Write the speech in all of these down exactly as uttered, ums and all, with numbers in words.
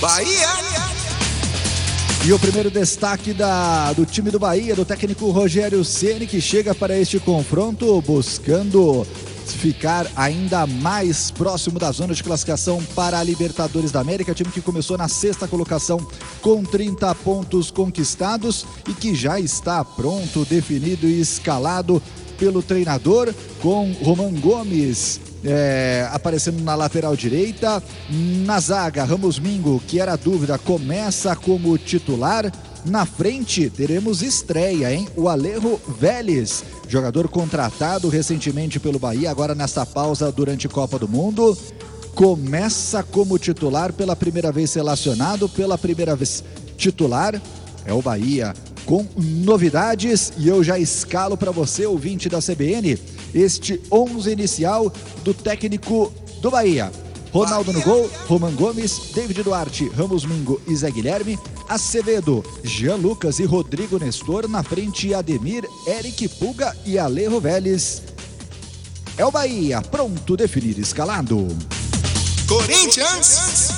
Bahia! E o primeiro destaque da, do time do Bahia, do técnico Rogério Ceni, que chega para este confronto buscando ficar ainda mais próximo da zona de classificação para a Libertadores da América. Time que começou na sexta colocação com trinta pontos conquistados e que já está pronto, definido e escalado pelo treinador, com Roman Gomes É, aparecendo na lateral direita. Na zaga, Ramos Mingo, que era dúvida, começa como titular. Na frente teremos estreia, hein? O Alejo Vélez, jogador contratado recentemente pelo Bahia, agora nessa pausa durante Copa do Mundo, começa como titular, pela primeira vez relacionado, pela primeira vez titular. É o Bahia com novidades e eu já escalo para você, ouvinte da C B N, este onze inicial do técnico do Bahia. Ronaldo no gol, Roman Gomes, David Duarte, Ramos Mingo e Zé Guilherme, Acevedo, Jean Lucas e Rodrigo Nestor. Na frente, Ademir, Eric Puga e Alejo Vélez. É o Bahia, pronto, definir escalado. Corinthians!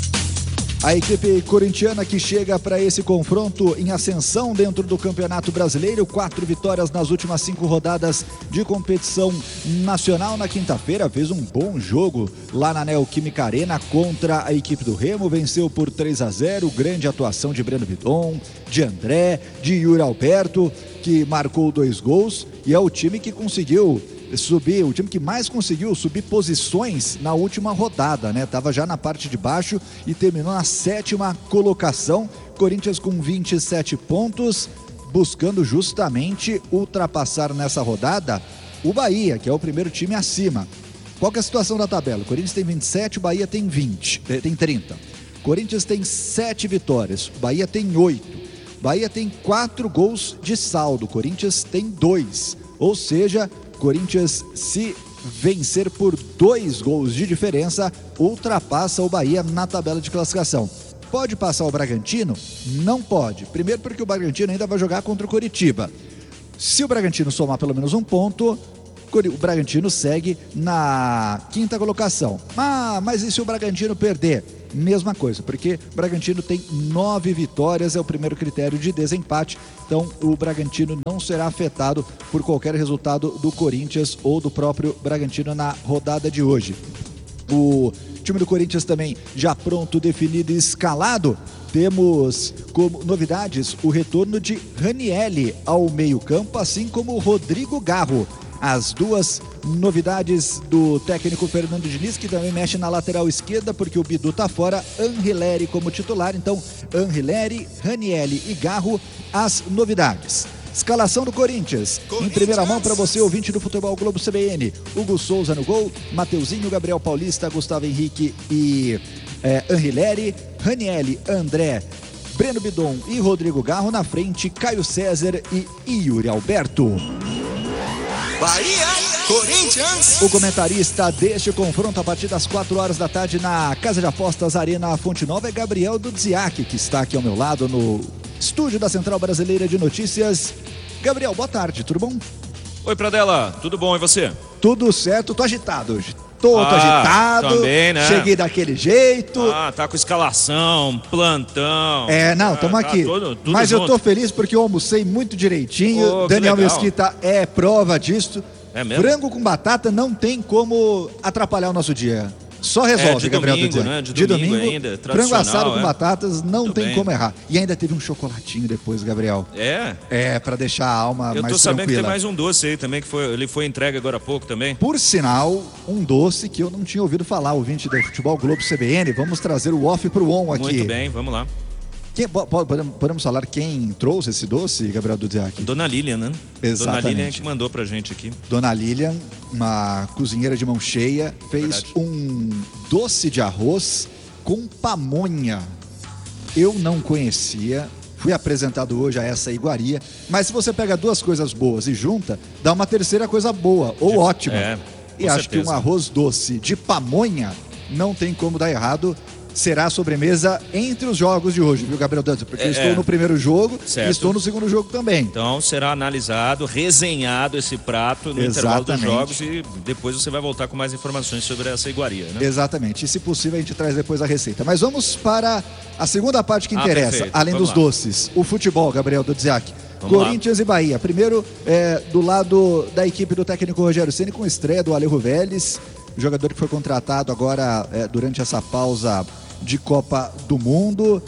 A equipe corintiana que chega para esse confronto em ascensão dentro do Campeonato Brasileiro, quatro vitórias nas últimas cinco rodadas de competição nacional. Na quinta-feira fez um bom jogo lá na Neoquímica Arena contra a equipe do Remo, venceu por três a zero, grande atuação de Breno Bidon, de André, de Yuri Alberto, que marcou dois gols, e é o time que conseguiu subir, o time que mais conseguiu subir posições na última rodada, né? Tava já na parte de baixo e terminou na sétima colocação. Corinthians com vinte e sete pontos, buscando justamente ultrapassar nessa rodada o Bahia, que é o primeiro time acima. Qual que é a situação da tabela? O Corinthians tem vinte e sete, o Bahia tem vinte, tem trinta. Corinthians tem sete vitórias, o Bahia tem oito. Bahia tem quatro gols de saldo, Corinthians tem dois. Ou seja, Corinthians, se vencer por dois gols de diferença, ultrapassa o Bahia na tabela de classificação. Pode passar o Bragantino? Não pode. Primeiro porque o Bragantino ainda vai jogar contra o Coritiba. Se o Bragantino somar pelo menos um ponto, o Bragantino segue na quinta colocação. Ah, mas e se o Bragantino perder? Mesma coisa, porque o Bragantino tem nove vitórias, é o primeiro critério de desempate, então o Bragantino não será afetado por qualquer resultado do Corinthians ou do próprio Bragantino na rodada de hoje. O time do Corinthians também já pronto, definido e escalado. Temos como novidades o retorno de Ranielli ao meio-campo, assim como o Rodrigo Garro. As duas novidades do técnico Fernando Diniz, que também mexe na lateral esquerda, porque o Bidu tá fora, Anrileri como titular. Então, Anrileri, Ranielli e Garro, as novidades. Escalação do Corinthians, Corinthians. Em primeira mão para você, ouvinte do Futebol Globo C B N. Hugo Souza no gol, Mateuzinho, Gabriel Paulista, Gustavo Henrique e é, Anrileri, Ranielli, André, Breno Bidon e Rodrigo Garro. Na frente, Caio César e Yuri Alberto. Bahia, Corinthians. O comentarista deste confronto a partir das quatro horas da tarde na Casa de Apostas Arena Fonte Nova é Gabriel Dudziak, que está aqui ao meu lado no estúdio da Central Brasileira de Notícias. Gabriel, boa tarde, tudo bom? Oi, Pradella, tudo bom e você? Tudo certo, tô agitado hoje. Tô, tô ah, agitado, também, né? Cheguei daquele jeito. Ah, tá com escalação, plantão. É, não, tamo ah, aqui. Tá tudo, tudo Mas junto. eu tô feliz porque eu almocei muito direitinho. Oh, Daniel legal. Mesquita é prova disso. É mesmo? Frango com batata não tem como atrapalhar o nosso dia. Só resolve, é, de Gabriel domingo, Dudziak. né? De, de domingo, domingo ainda, frango assado é. com batatas não Muito tem bem. como errar. E ainda teve um chocolatinho depois, Gabriel. É? É, pra deixar a alma Eu mais tô sabendo tranquila. que tem mais um doce aí também, que foi, ele foi entregue agora há pouco também. Por sinal, um doce que eu não tinha ouvido falar, ouvinte do Futebol Globo C B N. Vamos trazer o off pro on aqui. Muito bem, vamos lá. Quem, podemos, podemos falar quem trouxe esse doce, Gabriel Dudziak? Dona Lilian, né? Exatamente. Dona Lilian que mandou pra gente aqui. Dona Lilian, uma cozinheira de mão cheia, fez Verdade. um doce de arroz com pamonha. Eu não conhecia, fui apresentado hoje a essa iguaria, mas se você pega duas coisas boas e junta, dá uma terceira coisa boa ou De- ótima. é, e com acho certeza. que um arroz doce de pamonha não tem como dar errado. será a sobremesa entre os jogos de hoje, viu, Gabriel Dantas? Porque É, eu estou é. no primeiro jogo Certo. e estou no segundo jogo também. Então será analisado, resenhado esse prato no intervalo dos Exatamente. jogos e depois você vai voltar com mais informações sobre essa iguaria, né? Exatamente. E se possível a gente traz depois a receita. Mas vamos para a segunda parte que Ah, interessa, perfeito. além Vamos dos lá. doces. O futebol, Gabriel Dudziak. Vamos lá. Corinthians e Bahia. Primeiro, é, do lado da equipe do técnico Rogério Ceni, com estreia do Alejo Vélez, jogador que foi contratado agora é, durante essa pausa de Copa do Mundo.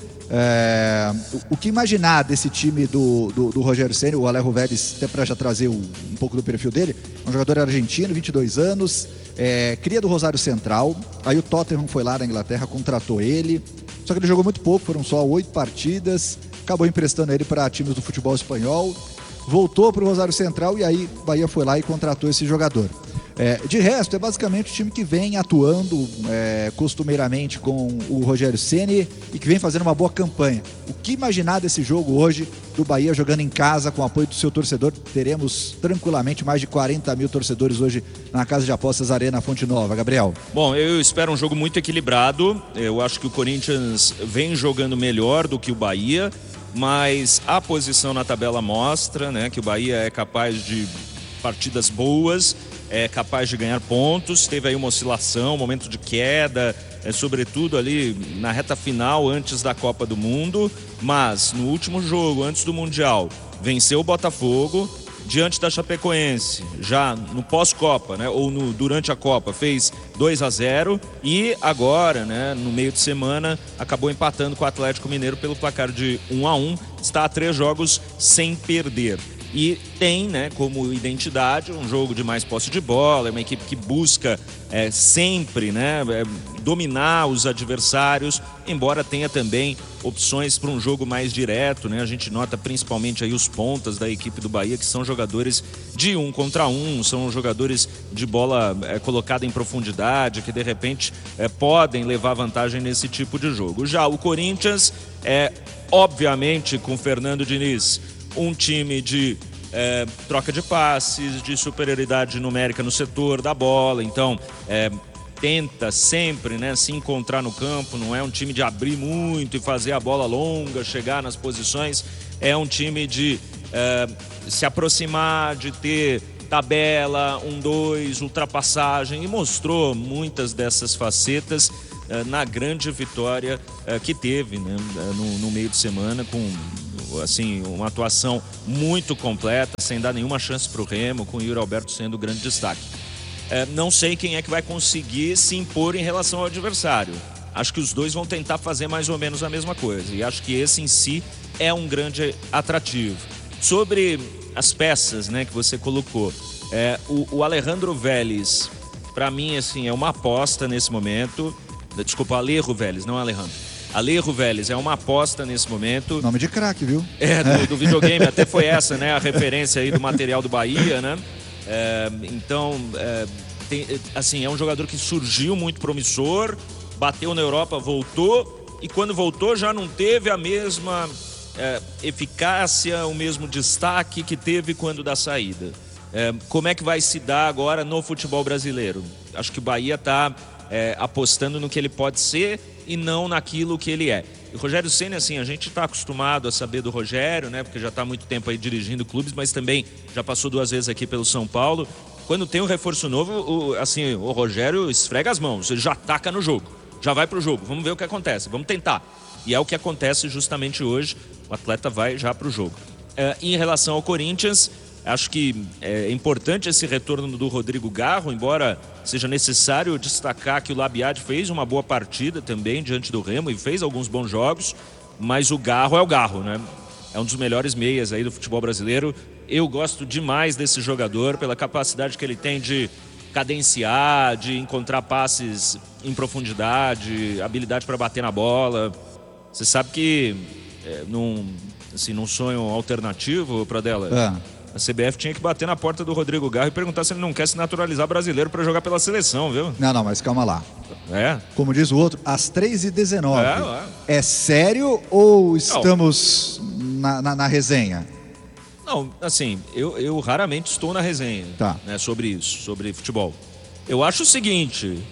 É, o, o que imaginar desse time do, do, do Rogério Ceni? O Alejo Vélez, até para já trazer o, um pouco do perfil dele, é um jogador argentino, vinte e dois anos, é, cria do Rosário Central. Aí o Tottenham foi lá na Inglaterra, contratou ele, só que ele jogou muito pouco, foram só oito partidas, acabou emprestando ele para times do futebol espanhol, voltou para o Rosário Central e aí o Bahia foi lá e contratou esse jogador. É, de resto, é basicamente o time que vem atuando é, costumeiramente com o Rogério Ceni e que vem fazendo uma boa campanha. O que imaginar desse jogo hoje do Bahia jogando em casa com o apoio do seu torcedor? Teremos tranquilamente mais de quarenta mil torcedores hoje na Casa de Apostas Arena Fonte Nova. Gabriel. Bom, eu espero um jogo muito equilibrado. Eu acho que o Corinthians vem jogando melhor do que o Bahia, mas a posição na tabela mostra, né, que o Bahia é capaz de partidas boas, é capaz de ganhar pontos. Teve aí uma oscilação, um momento de queda, é, sobretudo ali na reta final antes da Copa do Mundo, mas no último jogo antes do Mundial venceu o Botafogo diante da Chapecoense, já no pós-Copa, né, ou no, durante a Copa, fez dois a zero e agora, né, no meio de semana, acabou empatando com o Atlético Mineiro pelo placar de um a um, está a três jogos sem perder. E tem, né, como identidade um jogo de mais posse de bola, é uma equipe que busca é, sempre, né, é, dominar os adversários, embora tenha também opções para um jogo mais direto, né? A gente nota principalmente aí os pontas da equipe do Bahia, que são jogadores de um contra um, são jogadores de bola é, colocada em profundidade, que de repente é, podem levar vantagem nesse tipo de jogo. Já o Corinthians é, obviamente, com Fernando Diniz, um time de é, troca de passes, de superioridade numérica no setor da bola, então é, tenta sempre, né, se encontrar no campo, não é um time de abrir muito e fazer a bola longa, chegar nas posições, é um time de é, se aproximar, de ter tabela, um, dois, ultrapassagem, e mostrou muitas dessas facetas é, na grande vitória é, que teve, né, no, no meio de semana, com assim, uma atuação muito completa, sem dar nenhuma chance para o Remo, com o Yuri Alberto sendo o grande destaque. É, não sei quem é que vai conseguir se impor em relação ao adversário. Acho que os dois vão tentar fazer mais ou menos a mesma coisa, e acho que esse em si é um grande atrativo. Sobre as peças, né, que você colocou, é, o, o Alejandro Vélez, para mim, assim, é uma aposta nesse momento. Desculpa, Alejo Vélez, não Alejandro. Alejo Vélez é uma aposta nesse momento. Nome de craque, viu? É, do, do videogame, até foi essa, né, a referência aí do material do Bahia, né? É, então, é, tem, assim, é um jogador que surgiu muito promissor, bateu na Europa, voltou, e quando voltou já não teve a mesma é, eficácia, o mesmo destaque que teve quando da saída. É, como é que vai se dar agora no futebol brasileiro? Acho que o Bahia está é, apostando no que ele pode ser e não naquilo que ele é. E o Rogério Ceni, assim, a gente está acostumado a saber do Rogério, né? Porque já está há muito tempo aí dirigindo clubes, mas também já passou duas vezes aqui pelo São Paulo. Quando tem um reforço novo, o, assim, o Rogério esfrega as mãos, ele já taca no jogo, já vai pro jogo, vamos ver o que acontece, vamos tentar. E é o que acontece justamente hoje, o atleta vai já pro jogo. É, em relação ao Corinthians, acho que é importante esse retorno do Rodrigo Garro, embora seja necessário destacar que o Labiad fez uma boa partida também diante do Remo e fez alguns bons jogos, mas o Garro é o Garro, né? É um dos melhores meias aí do futebol brasileiro. Eu gosto demais desse jogador pela capacidade que ele tem de cadenciar, de encontrar passes em profundidade, habilidade para bater na bola. Você sabe que é, num, assim, num sonho alternativo, Pradella, É. a C B F tinha que bater na porta do Rodrigo Garro e perguntar se ele não quer se naturalizar brasileiro para jogar pela seleção, viu? Não, não, mas calma lá. É. Como diz o outro, às três e dezenove. É, é. é sério ou estamos na, na, na resenha? Não, assim, eu, eu raramente estou na resenha, tá, né, sobre isso, sobre futebol. Eu acho o seguinte,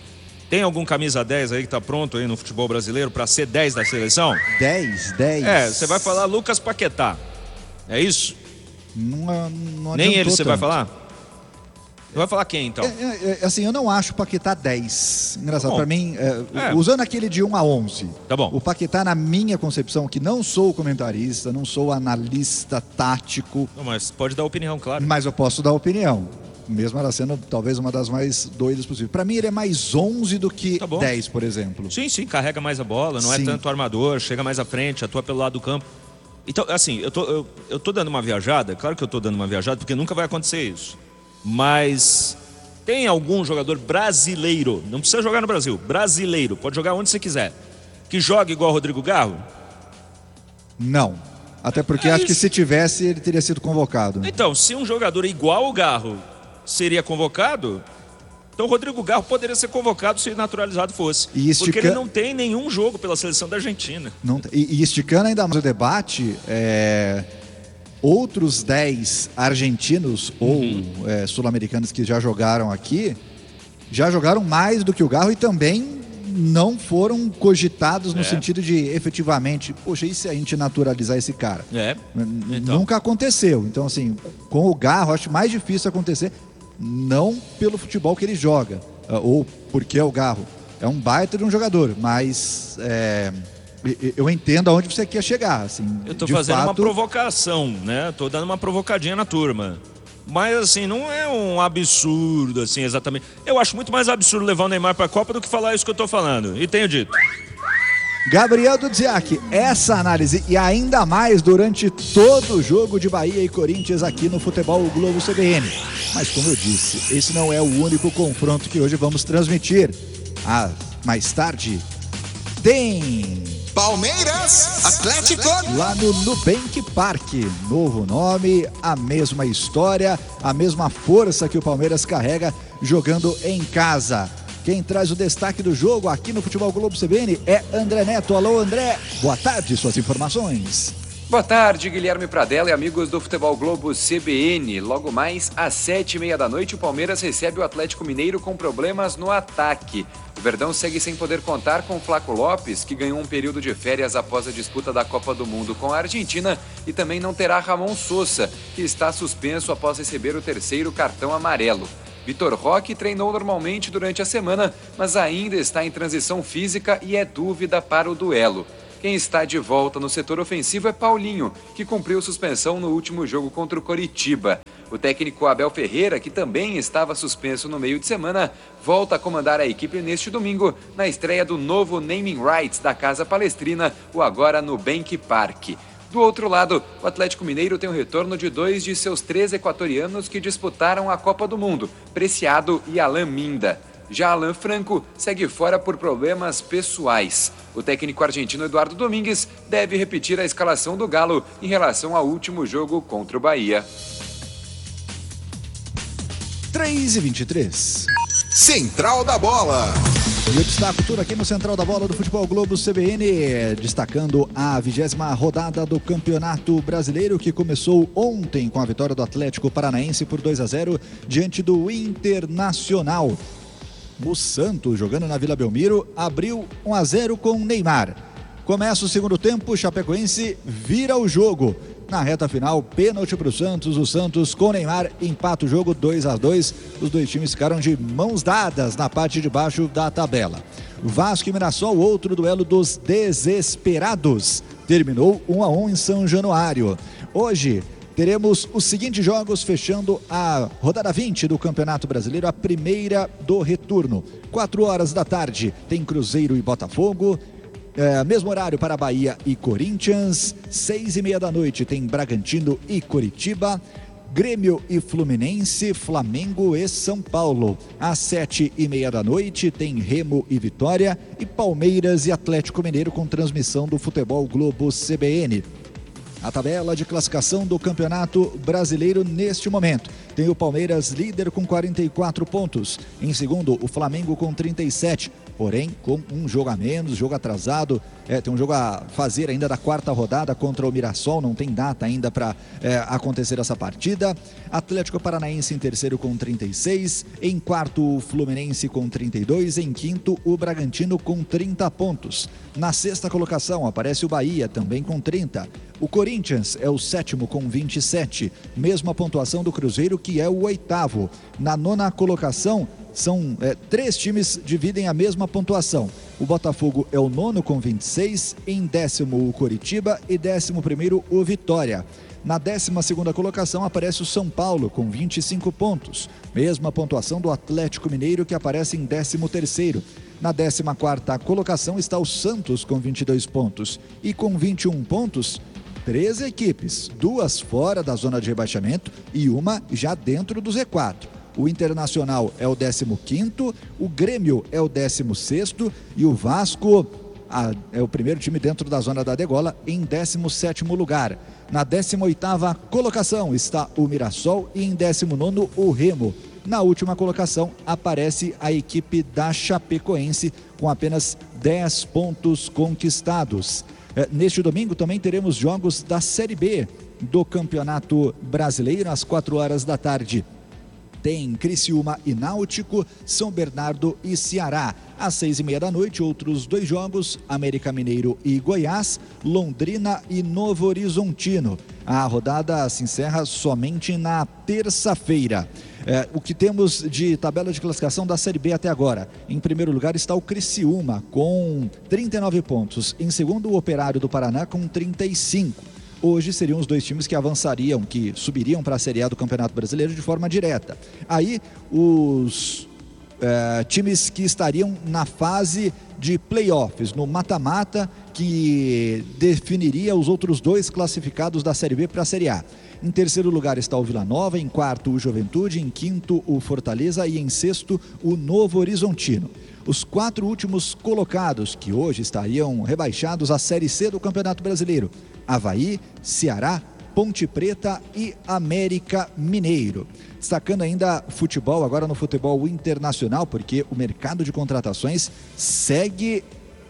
Tem algum camisa dez aí que tá pronto aí no futebol brasileiro para ser dez da seleção? dez, dez. É, você vai falar Lucas Paquetá. É isso? Não, não Nem ele você tanto. vai falar? Você vai falar quem, então? É, é, é, assim, eu não acho o Paquetá dez. Engraçado, Tá para mim, é, É. usando aquele de um a onze. Tá bom. O Paquetá, na minha concepção, que não sou comentarista, não sou analista tático, Não, mas pode dar opinião, claro. mas eu posso dar opinião. Mesmo ela sendo talvez uma das mais doidas possíveis. Para mim, ele é mais onze do que Tá bom. dez, por exemplo. Sim, sim, carrega mais a bola, não Sim. é tanto armador, chega mais à frente, atua pelo lado do campo. Então, assim, eu tô, eu, eu tô dando uma viajada, claro que eu tô dando uma viajada, porque nunca vai acontecer isso. Mas tem algum jogador brasileiro, não precisa jogar no Brasil, brasileiro, pode jogar onde você quiser, que joga igual o Rodrigo Garro? Não. Até porque É acho que isso. se tivesse, ele teria sido convocado. Então, se um jogador igual ao Garro seria convocado, então o Rodrigo Garro poderia ser convocado se naturalizado fosse. E estica- Porque ele não tem nenhum jogo pela seleção da Argentina. Não, e, e esticando ainda mais o debate, é, outros dez argentinos Uhum. ou é, sul-americanos que já jogaram aqui, já jogaram mais do que o Garro e também não foram cogitados no É. sentido de efetivamente, poxa, e se a gente naturalizar esse cara? É. N- Então. Nunca aconteceu. Então, assim, com o Garro, acho mais difícil acontecer, não pelo futebol que ele joga, ah, ou porque é o Garro. É um baita de um jogador, mas é, e- e- eu entendo aonde você quer chegar. Assim, Eu tô de fazendo uma fato, provocação, né? Tô dando uma provocadinha na turma. Mas, assim, não é um absurdo, assim, exatamente. Eu acho muito mais absurdo levar o Neymar pra Copa do que falar isso que eu tô falando. E tenho dito. Gabriel Dudziak, essa análise e ainda mais durante todo o jogo de Bahia e Corinthians aqui no Futebol Globo C B N. Mas como eu disse, esse não é o único confronto que hoje vamos transmitir. Ah, mais tarde tem Palmeiras, Atlético. lá no Nubank Park, novo nome, a mesma história, a mesma força que o Palmeiras carrega jogando em casa. Quem traz o destaque do jogo aqui no Futebol Globo C B N é André Neto. Alô, André, boa tarde, suas informações. Boa tarde, Guilherme Pradella e amigos do Futebol Globo C B N. Logo mais, às sete e meia da noite, o Palmeiras recebe o Atlético Mineiro com problemas no ataque. O Verdão segue sem poder contar com o Flaco Lopes, que ganhou um período de férias após a disputa da Copa do Mundo com a Argentina, e também não terá Ramon Sosa, que está suspenso após receber o terceiro cartão amarelo. Vitor Roque treinou normalmente durante a semana, mas ainda está em transição física e é dúvida para o duelo. Quem está de volta no setor ofensivo é Paulinho, que cumpriu suspensão no último jogo contra o Coritiba. O técnico Abel Ferreira, que também estava suspenso no meio de semana, volta a comandar a equipe neste domingo, na estreia do novo naming rights da Casa Palestrina, o agora Nubank Park. Do outro lado, o Atlético Mineiro tem o retorno de dois de seus três equatorianos que disputaram a Copa do Mundo, Preciado e Alain Minda. Já Alan Franco segue fora por problemas pessoais. O técnico argentino Eduardo Domingues deve repetir a escalação do Galo em relação ao último jogo contra o Bahia. três e vinte e três. Central da Bola. E eu destaco tudo aqui no Central da Bola do Futebol Globo C B N, destacando a vigésima rodada do Campeonato Brasileiro, que começou ontem com a vitória do Atlético Paranaense por dois a zero diante do Internacional. O Santos, jogando na Vila Belmiro, abriu um a zero com Neymar. Começa o segundo tempo, Chapecoense vira o jogo. Na reta final, pênalti para o Santos. O Santos com Neymar empata o jogo dois a dois. Os dois times ficaram de mãos dadas na parte de baixo da tabela. Vasco e Mirassol, outro duelo dos desesperados. Terminou um a um em São Januário. Hoje teremos os seguintes jogos fechando a rodada vinte do Campeonato Brasileiro, a primeira do retorno. quatro horas da tarde tem Cruzeiro e Botafogo. É, mesmo horário para Bahia e Corinthians. Seis e meia da noite tem Bragantino e Coritiba. Grêmio e Fluminense, Flamengo e São Paulo. Às sete e meia da noite tem Remo e Vitória. E Palmeiras e Atlético Mineiro com transmissão do Futebol Globo C B N. A tabela de classificação do Campeonato Brasileiro neste momento. Tem o Palmeiras líder com quarenta e quatro pontos. Em segundo, o Flamengo com trinta e sete. Porém, com um jogo a menos, jogo atrasado. É, tem um jogo a fazer ainda da quarta rodada contra o Mirassol. Não tem data ainda para é, acontecer essa partida. Atlético Paranaense em terceiro com trinta e seis. Em quarto, o Fluminense com trinta e dois. Em quinto, o Bragantino com trinta pontos. Na sexta colocação aparece o Bahia, também com trinta. O Corinthians é o sétimo com vinte e sete. Mesma pontuação do Cruzeiro, que é o oitavo. Na nona colocação, são é, três times dividem a mesma pontuação. O Botafogo é o nono com vinte e seis. Em décimo, o Coritiba. E décimo primeiro, o Vitória. Na décima segunda colocação aparece o São Paulo com vinte e cinco pontos. Mesma pontuação do Atlético Mineiro, que aparece em décimo terceiro. Na décima quarta colocação está o Santos com vinte e dois pontos. E com vinte e um pontos, três equipes, duas fora da zona de rebaixamento e uma já dentro do Z quatro. O Internacional é o décimo quinto, o Grêmio é o décimo sexto e o Vasco a, é o primeiro time dentro da zona da degola em décimo sétimo lugar. Na décima oitava colocação está o Mirassol e em décimo nono o Remo. Na última colocação aparece a equipe da Chapecoense com apenas dez pontos conquistados. Neste domingo também teremos jogos da Série B do Campeonato Brasileiro às quatro horas da tarde. Tem Criciúma e Náutico, São Bernardo e Ceará. Às seis e meia da noite, outros dois jogos, América Mineiro e Goiás, Londrina e Novo Horizontino. A rodada se encerra somente na terça-feira. É, o que temos de tabela de classificação da Série B até agora? Em primeiro lugar está o Criciúma com trinta e nove pontos. Em segundo, o Operário do Paraná com trinta e cinco. Hoje seriam os dois times que avançariam, que subiriam para a Série A do Campeonato Brasileiro de forma direta. Aí, os é, times que estariam na fase de playoffs, no mata-mata, que definiria os outros dois classificados da Série B para a Série A. Em terceiro lugar está o Vila Nova, em quarto o Juventude, em quinto o Fortaleza e em sexto o Novo Horizontino. Os quatro últimos colocados, que hoje estariam rebaixados à Série C do Campeonato Brasileiro: Avaí, Ceará, Ponte Preta e América Mineiro. Destacando ainda futebol, agora no futebol internacional, porque o mercado de contratações segue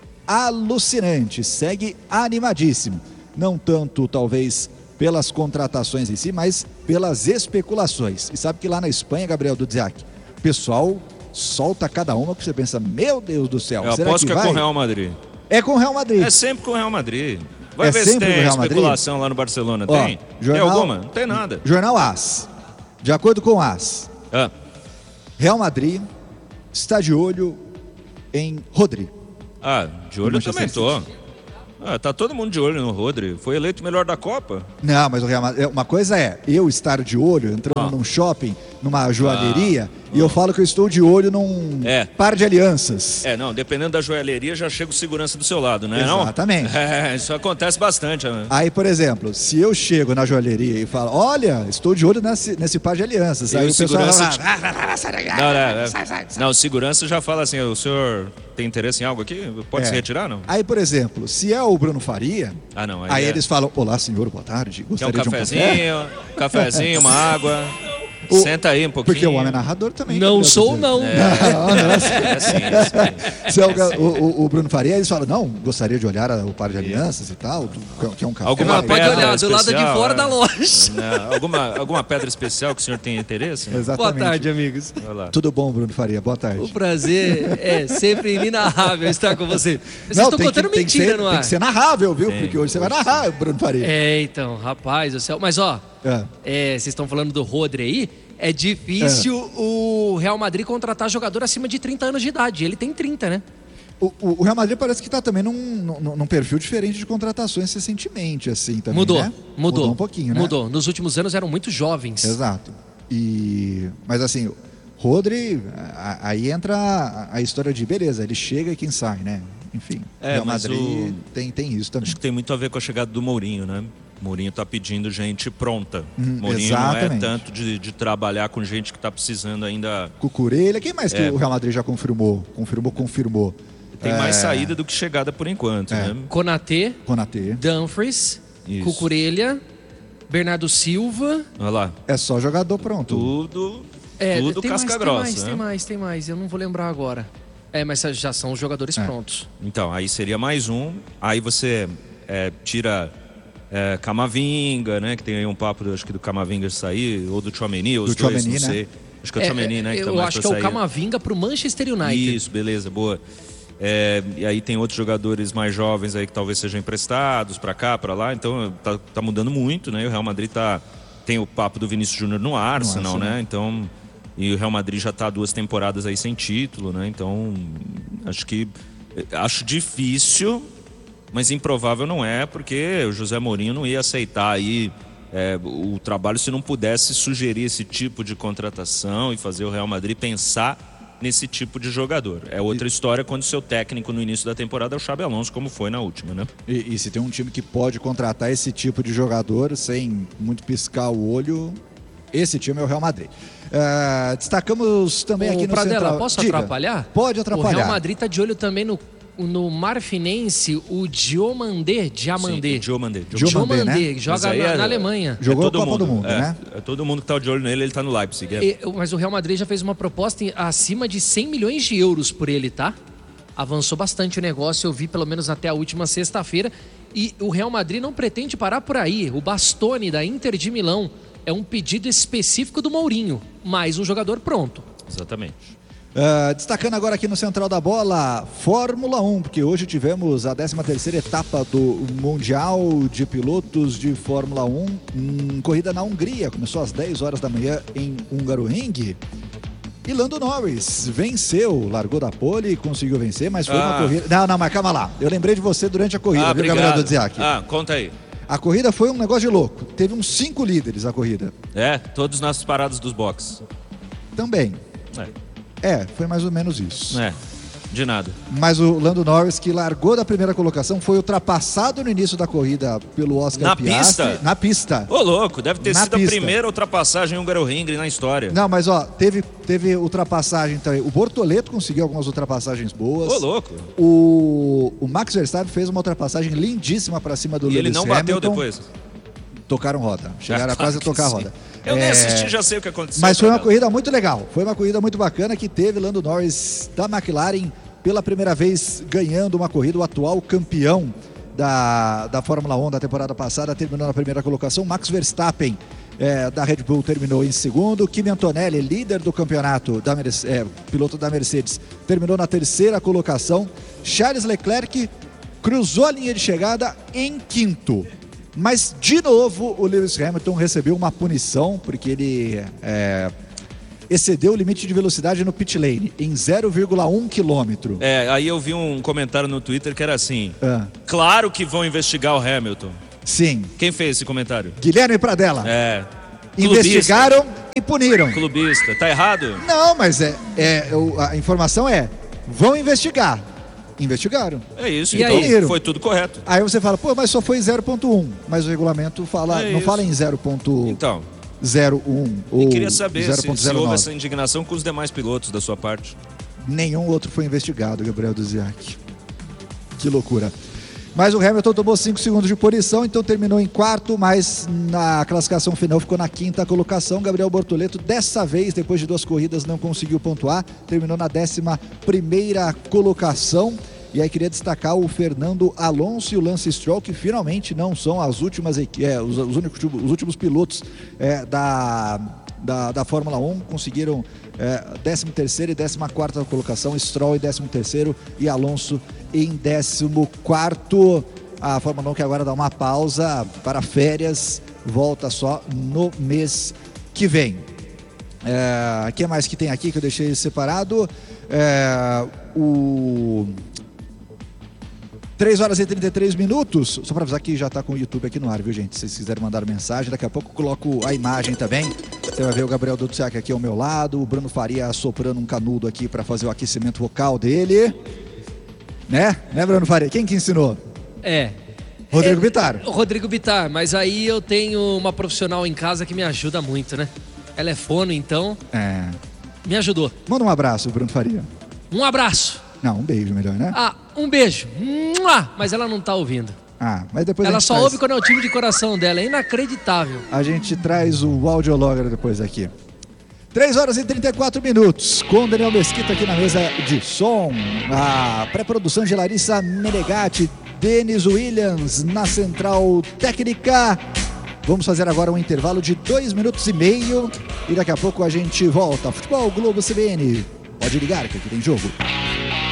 alucinante, segue animadíssimo. Não tanto, talvez, pelas contratações em si, mas pelas especulações. E sabe que lá na Espanha, Gabriel Dudziak, o pessoal solta cada uma que você pensa, meu Deus do céu. Eu será aposto que, que é vai? com o Real Madrid. É com o Real Madrid. É sempre com o Real Madrid. Vai é ver se tem especulação Madrid? Lá no Barcelona. Ó, tem? jornal, tem alguma? Não tem nada. Jornal AS. De acordo com o AS, Ah. Real Madrid está de olho em Rodri. Ah, de olho eu também tô. Ah, tá todo mundo de olho no Rodri. Foi eleito o melhor da Copa. Não, mas o Real Madrid, uma coisa é eu estar de olho, entrando Ah. num shopping, numa joalheria, Ah. e eu falo que eu estou de olho num É. par de alianças. É, não, dependendo da joalheria já chega o segurança do seu lado, né? Exatamente. Não? É, isso acontece bastante. Né? Aí, por exemplo, se eu chego na joalheria e falo, olha, estou de olho nesse, nesse par de alianças, E aí o o pessoal segurança fala, te- "Ah, ah, ah, sai daqui, Não, não, é- sai, sai, sai." não, o segurança já fala assim, o senhor tem interesse em algo aqui? Pode É. se retirar, não? Aí, por exemplo, se é o Bruno Faria, Ah, não. aí é- eles falam, olá senhor, boa tarde, Quer um gostaria de um café? cafezinho, cafezinho, uma água. O- Senta aí um pouquinho. Porque o homem é narrador também. Não Gabriel sou, Duziak. não. Não, não, É sim, é sim. Se é o, o- o Bruno Faria, eles falam, não, gostaria de olhar o par de alianças e tal, que é um café. Alguma Mas pode pedra olhar do lado de especial, fora é? da loja. Não, alguma, alguma pedra especial que o senhor tem interesse? Boa Exatamente. tarde, amigos. Vai lá. Tudo bom, Bruno Faria? Boa O tarde. prazer é sempre inenarrável estar com você. Vocês Não, estão tem contando que, tem que mentira ser, no tem ar. que ser narrável, viu? Tem, Porque hoje você vai narrar, Bruno Faria. É, então, rapaz do céu. Mas, ó, É. é, vocês estão falando do Rodri aí. É difícil o Real Madrid contratar jogador acima de trinta anos de idade. Ele tem trinta, né? O, o- o Real Madrid parece que está também num, num, num perfil diferente de contratações recentemente, assim, também, Mudou, né? mudou. um pouquinho, né? Mudou. Nos últimos anos eram muito jovens. Exato. E, mas assim, Rodri, a- aí entra a, a história de, beleza, ele chega e quem sai, né? Enfim, É, Real mas Madrid o- tem, tem isso também. Acho que tem muito a ver com a chegada do Mourinho, né? Mourinho tá pedindo gente pronta. Hum, Mourinho não é exatamente. tanto de, de trabalhar com gente que tá precisando ainda. Cucurella, quem mais que É. o Real Madrid já confirmou? Confirmou, confirmou. Tem É, mais saída do que chegada por enquanto, É. né? Konaté, Konaté. Dumfries Isso. Cucurella, Bernardo Silva. Olha lá. É só jogador pronto. Tudo, É, tudo tem casca mais, grossa. Tem mais, né? tem mais, tem mais. Eu não vou lembrar agora. É, mas já são os jogadores É. prontos. Então, aí seria mais um. Aí você é, tira é, Camavinga, né? Que tem aí um papo, acho que do Camavinga sair, ou do Tchouaméni, os Do dois, Tchouaméni, não né? sei. Acho que é o Tchouaméni, né? Que tá Eu mais acho pra que é o sair. Camavinga pro Manchester United. Isso, beleza, boa. É, e aí tem outros jogadores mais jovens aí que talvez sejam emprestados pra cá, pra lá. Então tá, tá mudando muito, né? E o Real Madrid tá, tem o papo do Vinícius Júnior no Arsenal, Arsenal. né? Então, e o Real Madrid já tá há duas temporadas aí sem título, né? Então, acho que acho difícil, mas improvável não é, porque o José Mourinho não ia aceitar aí é, o trabalho se não pudesse sugerir esse tipo de contratação e fazer o Real Madrid pensar nesse tipo de jogador. É outra história quando o seu técnico no início da temporada é o Xabi Alonso, como foi na última, né? E, e se tem um time que pode contratar esse tipo de jogador sem muito piscar o olho, esse time é o Real Madrid. Uh, destacamos também Ô, aqui no Pradella, Central... posso Diga. atrapalhar? Pode atrapalhar. O Real Madrid tá de olho também no, no Marfinense, o Diomandé, Diamandé. Sim, o Diomandé. Diomandé, Diomandé, né? que joga Mas aí na, é- na Alemanha. Jogou é a todo Copa do Mundo, é, né? É todo mundo que tá de olho nele, ele tá no Leipzig. É. E- mas o Real Madrid já fez uma proposta em- acima de cem milhões de euros por ele, tá? Avançou bastante o negócio, eu vi pelo menos até a última sexta-feira. E o Real Madrid não pretende parar por aí. O Bastoni, da Inter de Milão, é um pedido específico do Mourinho, mais um jogador pronto. Exatamente. Uh, destacando agora aqui no Central da Bola, Fórmula um, porque hoje tivemos a décima terceira etapa do Mundial de Pilotos de Fórmula um, em corrida na Hungria. Começou às dez horas da manhã em Hungaroring. E Lando Norris venceu, largou da pole e conseguiu vencer, mas foi uma Ah. corrida... Não, não, mas calma lá. Eu lembrei de você durante a corrida, Ah, viu, obrigado. Gabriel Dudziak? Ah, conta aí. A corrida foi um negócio de louco. Teve uns cinco líderes a corrida. É, todos nas paradas dos boxes. Também. É, É, foi mais ou menos isso. é, de nada. Mas o Lando Norris, que largou da primeira colocação, foi ultrapassado no início da corrida pelo Oscar Na Piastri. pista? Na pista. Ô, louco, deve ter Na sido pista. a primeira ultrapassagem em Hungaroring na história. Não, mas ó, teve, teve ultrapassagem também. O Bortoleto conseguiu algumas ultrapassagens boas. Ô, louco. O, o Max Verstappen fez uma ultrapassagem lindíssima pra cima do E Lewis ele não Hamilton. bateu depois. Tocaram roda. Chegaram Ah, a quase a claro que tocar a sim. roda. Eu nem É, assisti, já sei o que aconteceu. Mas foi uma Pradella. corrida muito legal. Foi uma corrida muito bacana que teve Lando Norris da McLaren pela primeira vez ganhando uma corrida. O atual campeão da, da Fórmula um da temporada passada terminou na primeira colocação. Max Verstappen é, da Red Bull terminou em segundo. Kimi Antonelli, líder do campeonato, da Merce- é, piloto da Mercedes, terminou na terceira colocação. Charles Leclerc cruzou a linha de chegada em quinto. Mas, de novo, o Lewis Hamilton recebeu uma punição, porque ele é, excedeu o limite de velocidade no pit lane, em zero vírgula um quilômetro. É, aí eu vi um comentário no Twitter que era assim: Ah, claro que vão investigar o Hamilton. sim. Quem fez esse comentário? Guilherme Pradella. É. Investigaram e puniram. Clubista. Tá errado? Não, mas é, é, o- a informação é, vão investigar. Investigaram. É isso, E então aí? foi tudo correto. Aí você fala, pô, mas só foi zero vírgula um. Mas o regulamento fala, É não isso. fala em zero vírgula Então, zero um ou eu queria saber zero se, vírgula se zero houve nove. essa indignação com os demais pilotos da sua parte. Nenhum outro foi investigado, Gabriel Duziak. Que loucura. Mas o Hamilton tomou cinco segundos de punição, então terminou em quarto, mas na classificação final ficou na quinta colocação. Gabriel Bortoleto, dessa vez, depois de duas corridas, não conseguiu pontuar, terminou na décima primeira colocação. E aí queria destacar o Fernando Alonso e o Lance Stroll, que finalmente não são as últimas, equi- é, os, os, únicos, os últimos pilotos é, da, da, da Fórmula um, conseguiram é, décima terceira e décima quarta colocação, Stroll em décimo terceiro e Alonso em décimo quarto. A Fórmula um que agora dá uma pausa para férias, volta só no mês que vem. É, o que mais que tem aqui que eu deixei separado? É, o... três horas e trinta e três minutos. Só para avisar que já está com o YouTube aqui no ar, viu, gente? Se vocês quiserem mandar mensagem, daqui a pouco eu coloco a imagem também. Você vai ver o Gabriel Dutsiak aqui ao meu lado, o Bruno Faria assoprando um canudo aqui para fazer o aquecimento vocal dele. Né? Né, Bruno Faria? Quem que ensinou? É. Rodrigo é, Bittar. o Rodrigo Bittar, mas aí eu tenho uma profissional em casa que me ajuda muito, né? Ela é fono, então É. me ajudou. Manda um abraço, Bruno Faria. Um abraço. Não, um beijo melhor, né? Ah, um beijo. Mua! Mas ela não tá ouvindo. Ah, mas depois Ela a gente só traz... ouve quando é o time de coração dela, é inacreditável. A gente traz o audiologger depois aqui. três horas e trinta e quatro minutos, com Daniel Mesquita aqui na mesa de som. A pré-produção de Larissa Menegatti, Denis Williams na central técnica. Vamos fazer agora um intervalo de dois minutos e meio e daqui a pouco a gente volta. Futebol Globo C B N. Pode ligar que aqui tem jogo.